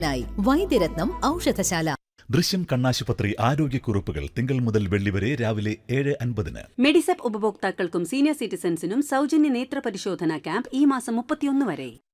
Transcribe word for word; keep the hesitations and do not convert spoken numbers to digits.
വൈദ്യരത്നം ഔഷധശാല. ദൃശ്യം കണ്ണാശുപത്രി ആരോഗ്യക്കുറിപ്പുകൾ തിങ്കൾ മുതൽ വെള്ളി വരെ രാവിലെ ഏഴ് അൻപതിന്. മെഡിസെപ്പ് ഉപഭോക്താക്കൾക്കും സീനിയർ സിറ്റിസൺസിനും സൗജന്യ നേത്ര പരിശോധനാ ക്യാമ്പ് ഈ മാസം മുപ്പത്തിയൊന്ന് വരെ.